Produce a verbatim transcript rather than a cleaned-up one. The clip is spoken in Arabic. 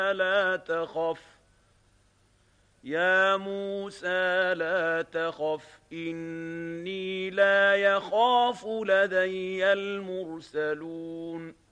لا تخف يا موسى لا تخف إني لا يخاف لدي المرسلون